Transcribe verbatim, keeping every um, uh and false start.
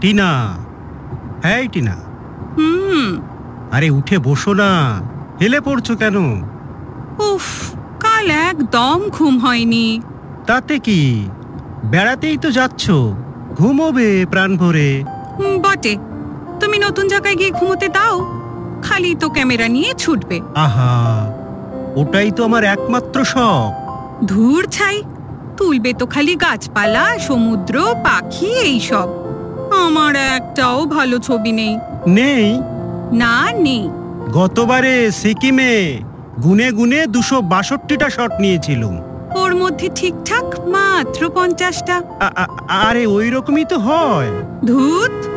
টিনা, হ্যাঁ টিনা। হুম। আরে উঠে বসো না, হেলে পড়ছো কেন? উফ, কাল একদম ঘুম হয়নি। তাতে কি, বেড়াতেই তো যাচ্ছ, ঘুমোবে প্রাণ ভরে। হুম, বটে। তুমি নতুন জায়গায় গিয়ে ঘুমোতে দাও, খালি তো ক্যামেরা নিয়ে ছুটবে। আহা, ওটাই তো আমার একমাত্র শখ। ধুর ছাই, তুলবে তো খালি গাছপালা, সমুদ্র, পাখি এইসব। আমার একটাও ভালো ছবি নেই। নেই? না, নেই। গতবারে সিকিমে গুনে গুনে দুশো বাষট্টিটা শট নিয়েছিলুম। ওর মধ্যে ঠিকঠাক মাত্র পঞ্চাশটা। আ- আ- আরে ওই রকমই তো হয়। ধুত,